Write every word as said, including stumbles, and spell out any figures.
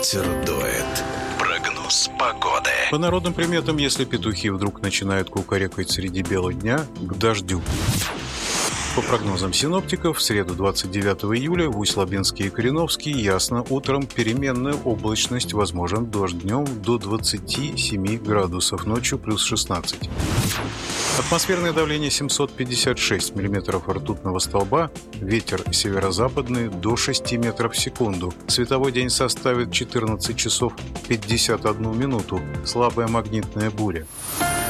ветер дует. Прогноз погоды. По народным приметам, если петухи вдруг начинают кукарекать среди бела дня, к дождю. По прогнозам синоптиков, в среду двадцать девятого июля в Усть-Лабинске и Кореновске ясно, утром переменная облачность, возможен дождь, днем до двадцати семи градусов, ночью плюс шестнадцать. Атмосферное давление семьсот пятьдесят шесть миллиметров ртутного столба, ветер северо-западный до шести метров в секунду. Световой день составит четырнадцать часов пятьдесят одну минуту, слабая магнитная буря.